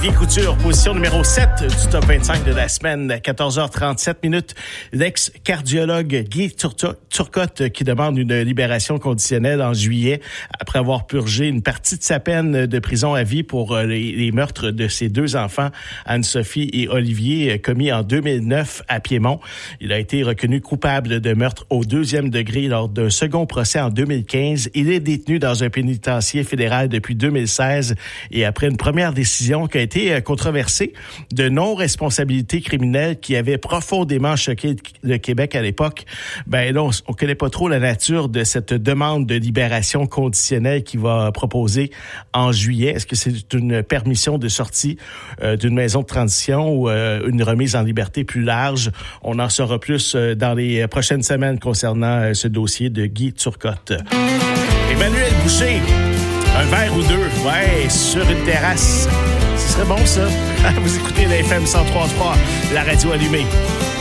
Guy Couture, position numéro 7 du top 25 de la semaine, 14h37 minutes. L'ex-cardiologue Guy Turcotte qui demande une libération conditionnelle en juillet après avoir purgé une partie de sa peine de prison à vie pour les meurtres de ses deux enfants, Anne-Sophie et Olivier, commis en 2009 à Piémont. Il a été reconnu coupable de meurtre au 2e degré lors d'un second procès en 2015. Il est détenu dans un pénitencier fédéral depuis 2016 et après une première décision qui a été controversée de non-responsabilité criminelle qui avait profondément choqué le Québec à l'époque, ben là, on connaît pas trop la nature de cette demande de libération conditionnelle qu'il va proposer en juillet. Est-ce que c'est une permission de sortie d'une maison de transition ou une remise en liberté plus large? On en saura plus dans les prochaines semaines concernant ce dossier de Guy Turcotte. Emmanuel Boucher, un verre ou deux, ouais, sur une terrasse. Ce serait bon, ça. Vous écoutez la FM 103.3, la radio allumée.